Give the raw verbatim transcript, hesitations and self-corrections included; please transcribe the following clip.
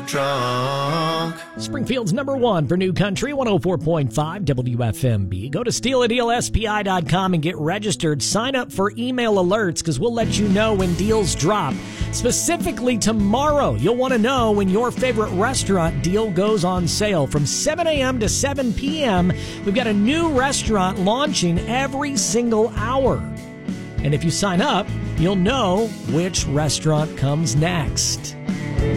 trunk. Springfield's number one for New Country, one oh four point five W F M B. Go to steal a deal S P I dot com and get registered. Sign up for email alerts because we'll let you know when deals drop. Specifically tomorrow, you'll want to know when your favorite restaurant deal goes on sale. From seven a.m. to seven p.m., we've got a new restaurant launching every single hour. And if you sign up, you'll know which restaurant comes next.